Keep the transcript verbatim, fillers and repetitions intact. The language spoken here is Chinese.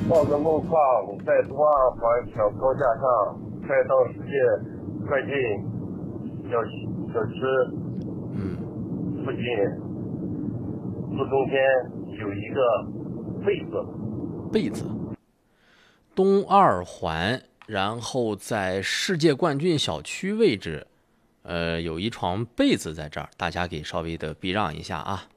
报个路况，在东二环小高架上快到世界快进小小吃嗯， 附近，路中间有一个贝字。 贝字，东二环，然后在世界冠军小区位置，呃，有一床被子在这儿，大家给稍微的避让一下啊。